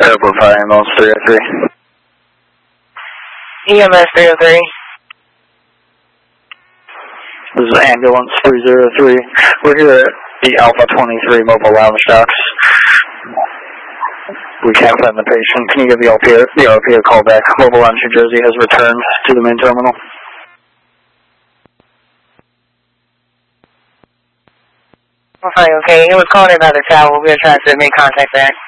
Airport Fire Ambulance 303. EMS 303. This is Ambulance 303. We're here at the Alpha 23 Mobile Lounge Docks. We can't find the patient. Can you give the RP a call back? Mobile Lounge New Jersey has returned to the main terminal. Okay, he was calling another tower. We're trying to make contact there.